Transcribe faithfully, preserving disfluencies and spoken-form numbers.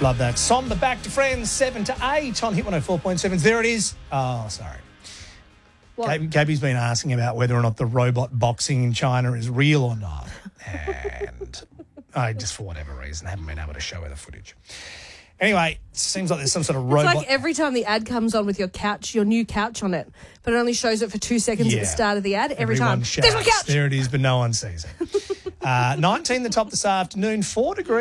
Love that. Somber back to Friends, seven to eight on Hit one oh four point seven. There it is. Oh, sorry. What? Gab- Gabby's been asking about whether or not the robot boxing in China is real or not. And I just, for whatever reason, haven't been able to show her the footage. Anyway, it seems like there's some sort of It's robot. like every time the ad comes on with your couch, your new couch on it, but it only shows it for two seconds Yeah. at the start of the ad. Every Everyone time. shouts, There's my couch. there it is, but no one sees it. uh, nineteen the top this afternoon, four degrees.